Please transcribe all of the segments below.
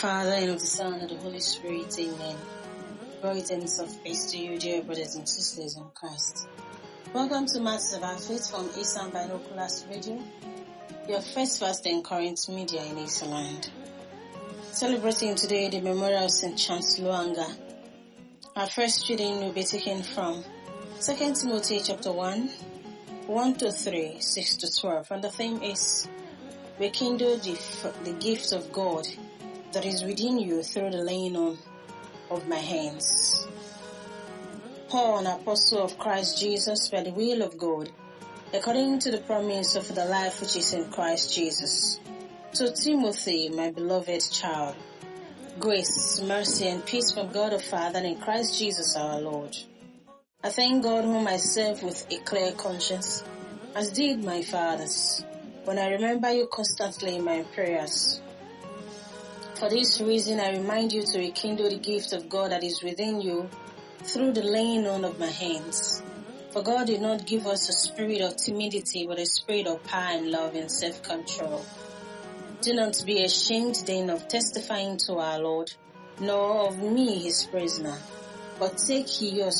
Father, and of the Son, and of the Holy Spirit, amen. Greetings of peace to you, dear brothers and sisters in Christ. Welcome to Matters of Our Faith from Eastern Binoculars Radio, your first current media in Eastland. Celebrating today the memorial of St. Chancellor Anga. Our first reading will be taken from 2 Timothy chapter 1, 1-3, 6-12, and the theme is rekindle the gift of God that is within you through the laying on of my hands. Paul, an apostle of Christ Jesus by the will of God, according to the promise of the life which is in Christ Jesus. To Timothy, my beloved child, grace, mercy, and peace from God the Father and in Christ Jesus our Lord. I thank God whom I serve with a clear conscience, as did my fathers, when I remember you constantly in my prayers. For this reason, I remind you to rekindle the gift of God that is within you through the laying on of my hands. For God did not give us a spirit of timidity, but a spirit of power and love and self-control. Do not be ashamed then of testifying to our Lord, nor of me his prisoner, but take your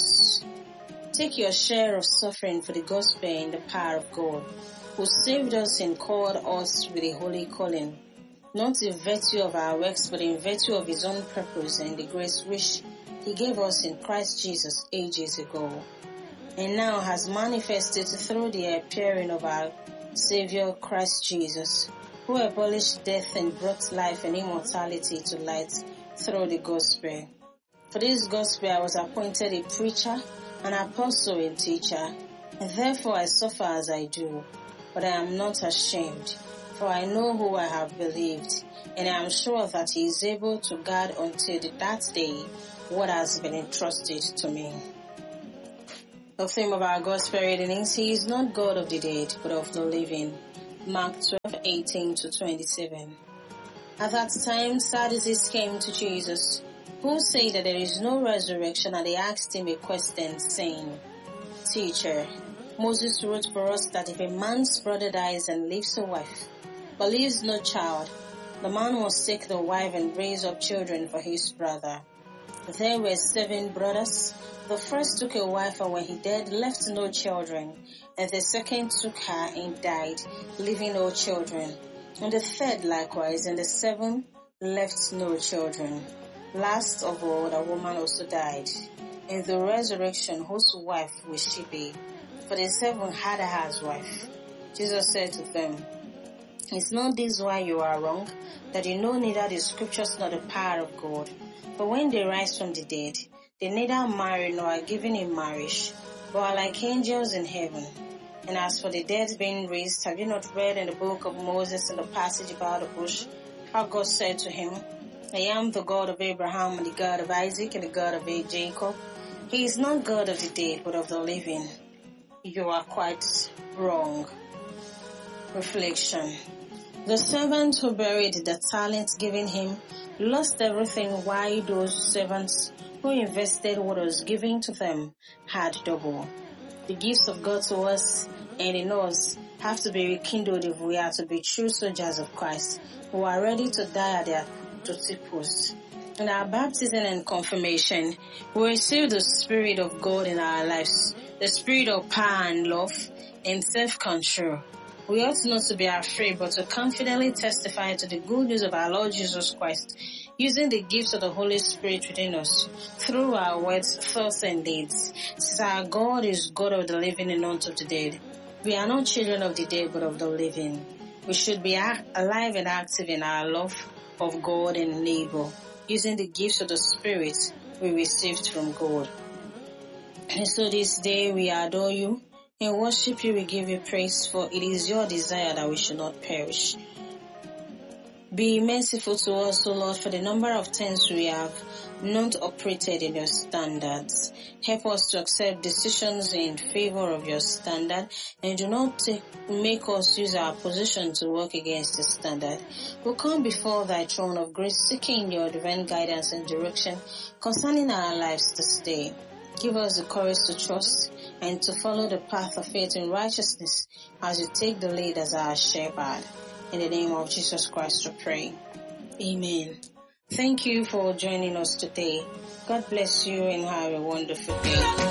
share of suffering for the gospel in the power of God, who saved us and called us with a holy calling, not in virtue of our works, but in virtue of his own purpose and the grace which he gave us in Christ Jesus ages ago, and now has manifested through the appearing of our Savior Christ Jesus, who abolished death and brought life and immortality to light through the gospel. For this gospel I was appointed a preacher, an apostle and teacher, and therefore I suffer as I do, but I am not ashamed. For I know who I have believed, and I am sure that he is able to guard until that day what has been entrusted to me. The theme of our gospel reading is, He is not God of the dead, but of the living. Mark 12:18-27. At that time, Sadducees came to Jesus, who said that there is no resurrection, and they asked him a question, saying, Teacher, Moses wrote for us that if a man's brother dies and leaves a wife, but leaves no child, the man must take the wife and raise up children for his brother. There were 7 brothers. The first took a wife, and when he died, left no children. And the second took her and died, leaving no children. And the third likewise, and the 7th left no children. Last of all, the woman also died. In the resurrection, whose wife will she be? For the 7 had her as wife. Jesus said to them, Is not this why you are wrong, that you know neither the scriptures nor the power of God? For when they rise from the dead, they neither marry nor are given in marriage, but are like angels in heaven. And as for the dead being raised, have you not read in the book of Moses in the passage about the bush, how God said to him, I am the God of Abraham and the God of Isaac and the God of Jacob. He is not God of the dead, but of the living. You are quite wrong. Reflection. The servant who buried the talent given him lost everything, while those servants who invested what was given to them had double. The gifts of God to us and in us have to be rekindled if we are to be true soldiers of Christ, who are ready to die at their duty post. In our baptism and confirmation, we receive the Spirit of God in our lives, the Spirit of power and love and self-control. We ought not to be afraid, but to confidently testify to the good news of our Lord Jesus Christ, using the gifts of the Holy Spirit within us, through our words, thoughts, and deeds. Since our God is God of the living and not of the dead, we are not children of the dead, but of the living. We should be alive and active in our love of God and neighbor, using the gifts of the Spirit we received from God. And so this day we adore you. In worship you, we give you praise, for it is your desire that we should not perish. Be merciful to us, O Lord, for the number of times we have not operated in your standards. Help us to accept decisions in favor of your standard, and do not make us use our position to work against the standard. We come before thy throne of grace, seeking your divine guidance and direction concerning our lives this day. Give us the courage to trust and to follow the path of faith and righteousness as you take the lead as our shepherd. In the name of Jesus Christ we pray. Amen. Thank you for joining us today. God bless you and have a wonderful day.